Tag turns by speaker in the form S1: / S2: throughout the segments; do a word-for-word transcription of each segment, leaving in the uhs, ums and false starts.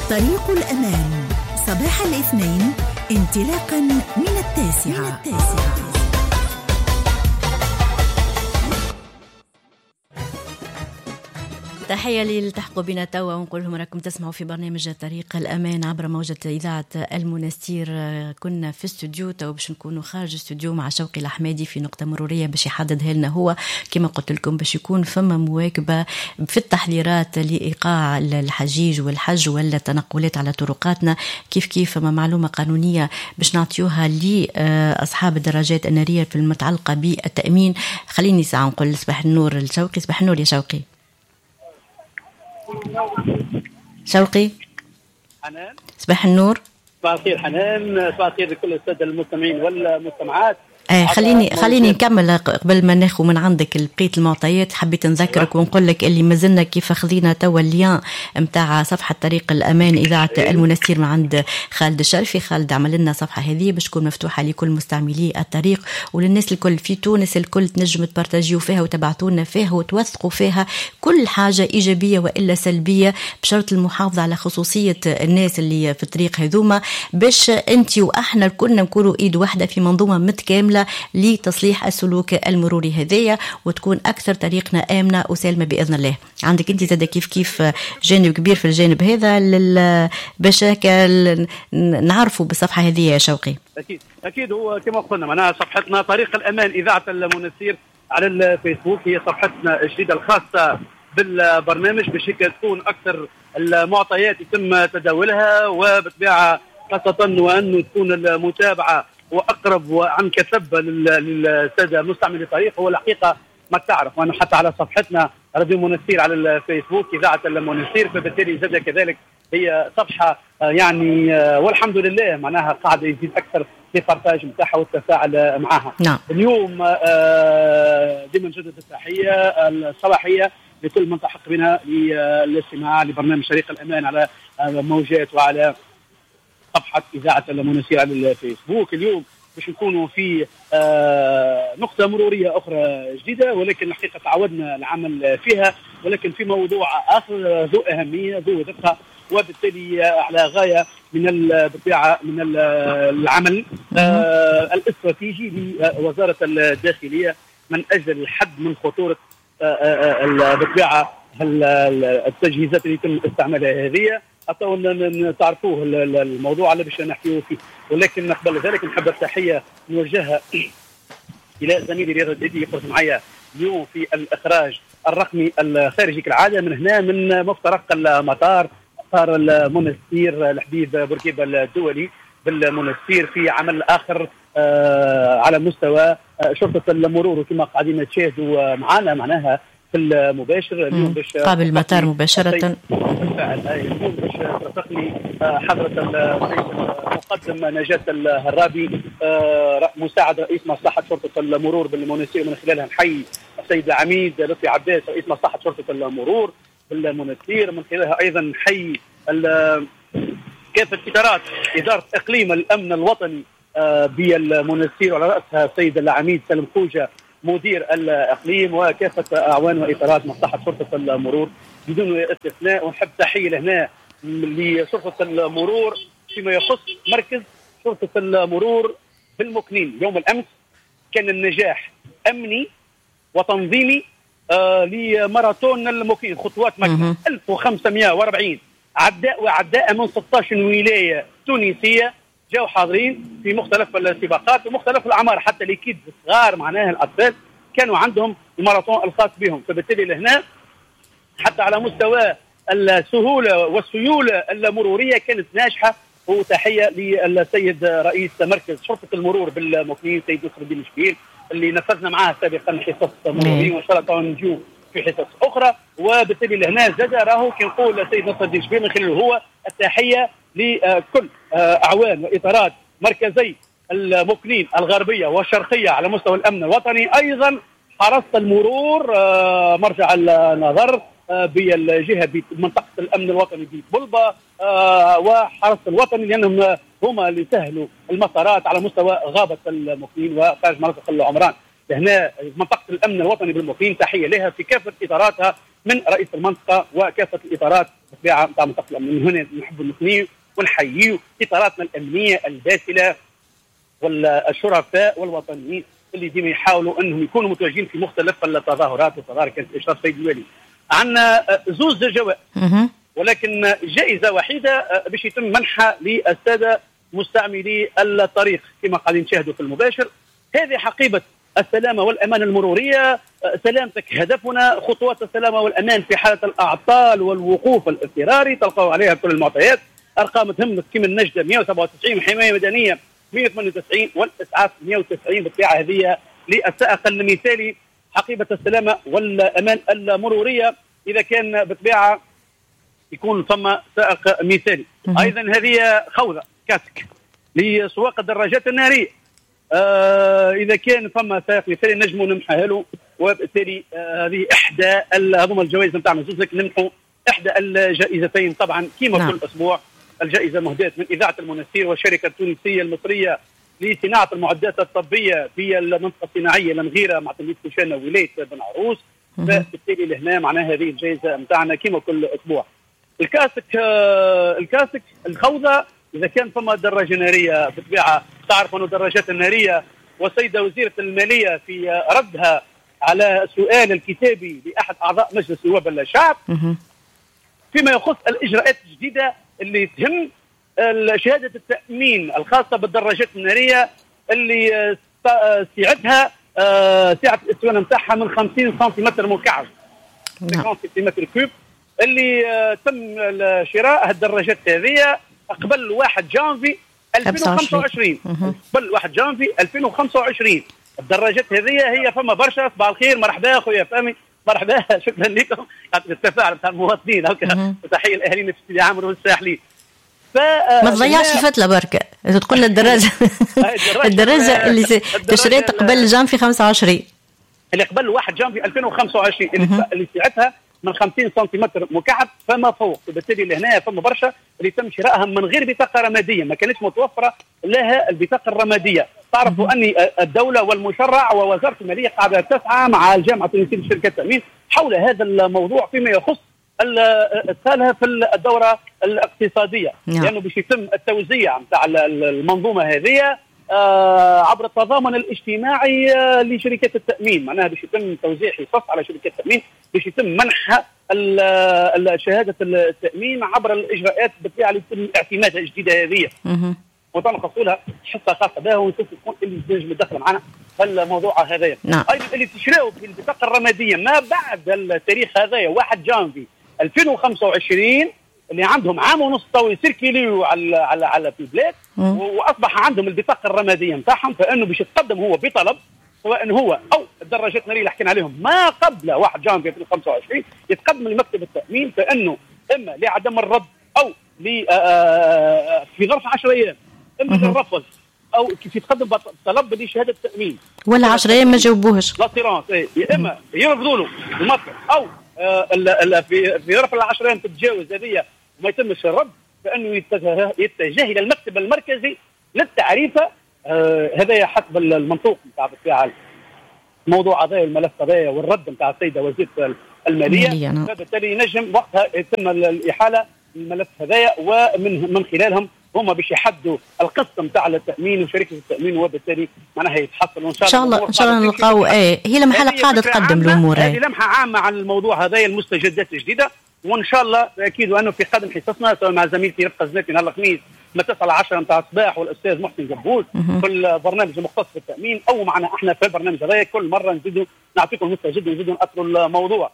S1: طريق الأمان صباح الاثنين انطلاقا من التاسعة, من التاسعة. تحية لي التحقوا بنا توا ونقول لهم راكم تسمعوا في برنامج طريق الأمان عبر موجة إذاعة المنستير. كنا في استوديو تو باش نكونوا خارج استوديو مع شوقي الحمادي في نقطة مرورية باش يحددها لنا هو كما قلت لكم باش يكون فما مواكبة في التحذيرات لإيقاع الحجيج والحج ولا التنقلات على طرقاتنا. كيف كيف فما معلومة قانونية باش نعطيوها لأصحاب الدراجات النارية في المتعلقة بالتأمين. خليني ساعة نقول صباح النور الشوقي. صباح النور يا شوقي. شوقي
S2: حنان.
S1: صباح النور.
S2: صباح الخير حنان. صباح الخير لكل السادة المستمعين والمستمعات.
S1: آه خليني خليني نكمل قبل ما ناخذ من عندك بقيه المعطيات. حبيت نذكرك ونقول لك اللي مازلنا كيف اخذينا توا الليان نتاع صفحه طريق الامان اذاعه المنستير من عند خالد الشرفي. خالد عمل لنا صفحه هذه باش تكون مفتوحه لكل مستعملي الطريق وللناس الكل في تونس الكل تنجم تبارتاجيو فيها وتبعتونا فيها وتوثقوا فيها كل حاجه ايجابيه والا سلبيه بشرط المحافظه على خصوصيه الناس اللي في الطريق هذوما باش انت واحنا كلنا نكونوا ايد واحده في منظومه متكامله لتصليح السلوك المروري هذايا وتكون أكثر طريقنا آمنة وسالمة بإذن الله. عندك أنت زاد كيف كيف جانب كبير في الجانب هذا باش نعرفوا بالصفحة هذه يا شوقي.
S2: أكيد أكيد هو كما قلنا معناها صفحتنا طريق الأمان إذاعة المنستير على الفيسبوك هي صفحتنا الجديدة الخاصة بالبرنامج باش تكون أكثر المعطيات يتم تداولها وبطبيعة خاصة وأنه تكون المتابعة واقرب وعن كثب للساده مستعملي الطريق. هو الحقيقه ما تعرف وانه حتى على صفحتنا راديو منستير على الفيسبوك اذاعه المنستير فبالتالي زاد كذلك هي صفحه يعني والحمد لله معناها قاعده يزيد اكثر في بارتاج نتاعها والتفاعل معها.
S1: نعم.
S2: اليوم ديما نجدد التحيه الصباحيه لكل من تحق بنا للاستماع لبرنامج طريق الامان على موجات وعلى صفحة إذاعة المنستير على الفيسبوك. اليوم باش نكونوا في آه نقطة مرورية أخرى جديدة ولكن الحقيقة تعودنا العمل فيها ولكن في موضوع آخر ذو أهمية ذو دقة وبالتالي على غاية من البطبيعة من العمل آه الاستراتيجي لوزارة الداخلية من أجل الحد من خطورة آه البطبيعة التجهيزات اللي يتم استعمالها هذه. أتوا تعرفوه الموضوع اللي باش نحكيو فيه ولكن قبل ذلك نحب التحية نوجهها إلى زميلي رياض الديدي يقف معايا اليوم في الإخراج الرقمي الخارجي كالعادة من هنا من مفترق المطار مطار المنستير الحبيب بورقيبة الدولي بالمنستير في عمل آخر آه على مستوى آه شرطة المرور وكما قاعدين تشاهدوا معنا معناها في المباشر اليوم باش
S1: قابل المطار مباشرة
S2: بالفعل. اليوم باش ترافقني حضرة الرئيس المقدم نجاة الهرابي مساعد رئيس مصلحة شرطة المرور بالمنستير من خلالها نحيي السيد العميد لطفي عباس رئيس مصلحة شرطة المرور بالمنستير من خلالها أيضا نحيي كافة إدارات إدارة إقليم الأمن الوطني بالمنستير وعلى رأسها السيد العميد سلم خوجة مدير الإقليم وكافة أعوان وإطارات مصلحة شرطة المرور بدون استثناء. ونحب تحية لهنا لشرطة المرور فيما يخص مركز شرطة المرور بالمكنين. يوم الأمس كان النجاح أمني وتنظيمي آه لماراثون المكنين خطوات مكة ألف وخمسمائة وأربعين عداء وعداء من ستة عشر ولاية تونسية جاءوا حاضرين في مختلف السباقات ومختلف الأعمار حتى الكيد الصغار معناها الأطفال كانوا عندهم الماراثون الخاص بهم. فبالتالي لهنا حتى على مستوى السهولة والسيولة المرورية كانت ناجحة. وتحية للسيد رئيس مركز شرطة المرور بالمكنين سيد نصر الدين شبيل اللي نفذنا معاه سابقا حصص مرورية وإن شاء الله نجيو في حصص أخرى. وبالتالي لهنا زاد راهو كنقول السيد نصر الدين شبيل من خلاله هو التحية لكل أعوان وإطارات مركزي المكنين الغربية والشرقية على مستوى الأمن الوطني. أيضا حرس المرور مرجع النظر بالجهة بمنطقة الأمن الوطني ببلبة وحرس الوطني لأنهم هما اللي سهلوا المسارات على مستوى غابة المكنين وخارج مناطق العمران. هنا منطقة الأمن الوطني بالمكنين تحية لها في كافة إطاراتها من رئيس المنطقه وكافه الاطارات بالطبيعه نتاع المنطقه. من هنا نحب نثنيه ونحييه اطاراتنا الامنيه الباسله والشرفاء والوطنيين اللي ديما يحاولوا انهم يكونوا متواجدين في مختلف التظاهرات والتظاهر كانت اشراف سيد الوالي. عندنا زوز جوائز ولكن جائزه وحيده باش يتم منحها للساده مستعملي الطريق كما قاعدين نشاهدوا في المباشر. هذه حقيبه السلامه والامان المروريه. سلامتك هدفنا، خطوات السلامه والامان في حاله الاعطال والوقوف الاضطراري تلقوا عليها كل المعطيات. ارقام تهمك كيما النجده مئة وسبعة وتسعين وحمايه مدنيه مئة وثمانية وتسعين والاسعاف مئة وتسعين بالطبيعه هذه للسائق المثالي. حقيبه السلامه والامان المروريه اذا كان بالطبيعه يكون ثم سائق مثالي. ايضا هذه خوذه كاسك لسواق الدراجات الناريه. آه اذا كان ثم سائق مثالي نجموا نمحها له، وبالتالي آه هذه احدى هذوما الجوائز نتاعنا زوزك نمحوا احدى الجائزتين طبعا كما نعم. كل اسبوع الجائزه مهداه من اذاعه المنستير والشركه التونسيه المصريه لصناعه المعدات الطبيه في المنطقه الصناعيه المغيره مع تلميذ كوشانه ولايه بن عروس. فبالتالي لهنا معناها هذه الجائزه نتاعنا كما كل اسبوع. الكاسك آه الكاسك الخوذه اذا كان ثم دراجه ناريه بالطبيعه تعرف انه الدراجات الناريه والسيده وزيره الماليه في ردها على السؤال الكتابي لاحد اعضاء مجلس نواب الشعب فيما يخص الاجراءات الجديده اللي تهم شهاده التامين الخاصه بالدراجات الناريه اللي سعتها سعه الاستوانه نتاعها من خمسين سنتيمتر مكعب خمسين سنتيمتر كوب اللي تم شراء الدراجات هذه قبل واحد جانفي ألفين وخمسة وعشرين قبل واحد جانفي ألفين وخمسة وعشرين. الدراجات هذه هي فما برشا. صباح الخير مرحبا اخويا فهمي مرحبا شكرا لكم التفاعل نتاع المواطنين هكا وتحيه لاهالينا في سيدي عامر والساحلي.
S1: ما تضيعش الفتله بركه تقول لنا الدراجه الدراجه اللي تشريت قبل جانفي خمسة وعشرين
S2: اللي قبل واحد جانفي ألفين وخمسة وعشرين اللي, اللي سعتها من خمسين سنتيمتر مكعب فما فوق. وبالتالي لهنا فما برشا اللي تم شرائها من غير بطاقه رماديه، ما كانتش متوفره لها البطاقه الرماديه. تعرفوا ان الدوله والمشرع ووزاره الماليه قاعده تسعى مع الجامعه التونسيه لشركات التامين حول هذا الموضوع فيما يخص ادخالها في الدوره الاقتصاديه، لانه يعني باش يتم التوزيع نتاع المنظومه هذه عبر التضامن الاجتماعي لشركات التامين. معناها باش يتم توزيع حصص على شركات التامين باش يتم منح شهاده التامين عبر الاجراءات بالطبيعه اللي يتم اعتمادها الجديده هذه وتنقصوا لها حصه خاصه بها ونشوف تكون اللي ينجم يدخل معنا الموضوع هذايا. ايضا اللي تشراو في البطاقه الرماديه ما بعد التاريخ هذايا واحد جانفي ألفين وخمسة وعشرين اللي عندهم عام ونص تو يسيركيليو على على على في البلاد واصبح عندهم البطاقه الرماديه نتاعهم فانه باش يتقدم هو بطلب سواء هو او الدراجات الناريه اللي حكينا عليهم ما قبل واحد جانفي ألفين وخمسة وعشرين يتقدم لمكتب التامين فانه اما لعدم الرد او ل في ظرف عشرة ايام اما للرفض او كيف يتقدم بطلب لشهاده التامين
S1: ولا عشرة ايام ما جاوبوهش
S2: لاسيرونس يا اما يرفضوا له المطلب او آه في في ظرف العشرة ايام تتجاوز هذه وما يتمش الرد فانه يتجه الى المكتب المركزي للتعريفه. آه هذا حسب المنطوق نتاع بالفعل موضوع هذا الملف هذا والرد نتاع السيده وزيره الماليه فبالتالي ينجم وقتها يتم الاحاله الملف هذايا ومن من خلالهم هم باش يحدوا القسم تاع التامين وشركه التامين وبالتالي معناها يتحصلوا ان شاء الله
S1: ان شاء الله نلقاو ايه هي لمحه قاعده تقدم الامور.
S2: هذه لمحه عامه عن الموضوع هذايا المستجدات الجديده وان شاء الله اكيد وانه في قادم حصصنا سواء مع زميلتي رفقه زناتي نهار الخميس من تسعة لعشرة نتاع الصباح والاستاذ محسن جبول في البرنامج المختص بالتامين او معنا احنا في البرنامج هذايا كل مره نزيدوا نعطيكم المستجد ونزيدوا ناثروا الموضوع.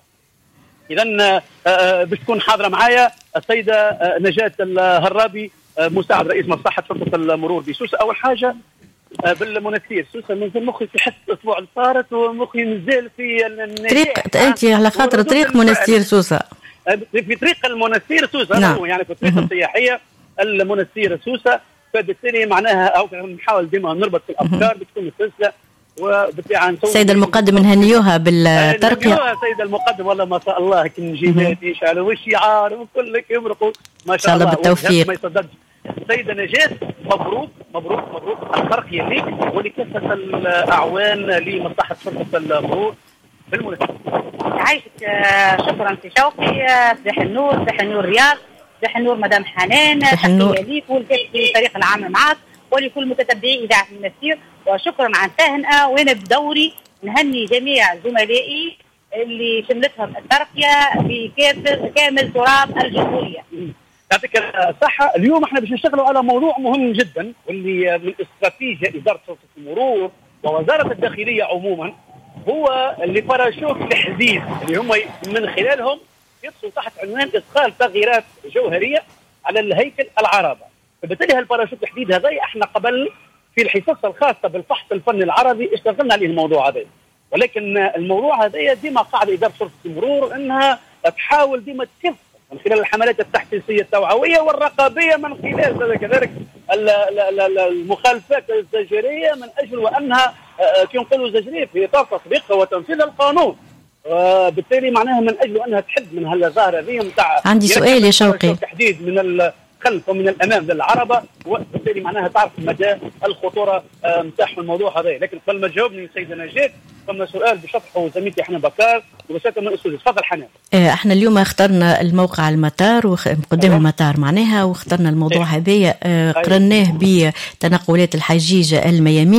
S2: اذا باش تكون حاضره معايا السيده نجاة الهرابي مساعد رئيس مصلحه شرطه المرور بسوسه. اول حاجه بالمنستير سوسه من مخي يحس الاسبوع اللي فات ومخي نزل في
S1: طريق انت على خاطر طريق منستير سوسه
S2: في طريق المنستير سوسه نعم. يعني في الطريق السياحيه المنستير سوسه فبالتالي معناها او نحاول ديما نربط في الافكار بتكون السلسله وبالطبيعه نسوي
S1: سيد المقدم نهنيوها بالترقيه.
S2: نهنيوها سيد المقدم والله ما شاء الله كن جيباتي شعلوا والشعار وكل لك يمرقوا ما شاء الله
S1: بالتوفيق.
S2: ما يصدقش سيدة نجاة مبروك مبروك مبروك الترقيه ليك ولكافه الاعوان لمصلحه شرطه المرور بالمناسبه.
S3: عايشك شكرا سي شوقي. صباح النور، صباح النور رياض، صباح النور مدام حنان، تحيه ليك ولفريق العمل معك ولكل متتبعي اذاعه المنستير، وشكرا على التهنئه. وانا بدوري نهني جميع زملائي اللي شملتهم الترقيه في كامل تراب الجمهوريه.
S2: يعطيك الصحه. اليوم احنا باش نشتغلوا على موضوع مهم جدا، واللي من استراتيجيه اداره شرطه المرور ووزاره الداخليه عموما، هو اللي باراشوت التحديد اللي هم من خلالهم يدخلوا تحت عنوان ادخال تغييرات جوهريه على الهيكل العربي. فبالتالي هالباراشوت التحديد هذا احنا قبل في الحصص الخاصه بالفحص الفني العربي اشتغلنا عليه الموضوع هذا، ولكن الموضوع هذا ديما قاعده اداره شرطه المرور انها تحاول ديما تكف من خلال الحملات التحفيزيه التوعويه والرقابيه، من خلال كذلك المخالفات الزجريه، من اجل وانها كي نقولوا زجريه في اطار تطبيق وتنفيذ القانون. وبالتالي معناها من اجل انها تحد من هالظاهره هذه نتاع.
S1: عندي سؤال يا شوقي.
S2: تحديد من الخلف ومن الامام للعربه، وبالتالي معناها تعرف مدى الخطوره نتاع الموضوع هذا. لكن قبل ما تجاوبني سيدة نجاة، ثم سؤال بشطحه زميلتي حنان بكار وبساطه من الاستوديو. تفضل حنان.
S1: احنا اليوم اخترنا الموقع المطار وقدام المطار معناها، واخترنا الموضوع هذا قرناه بتنقلات الحجيج الميامين.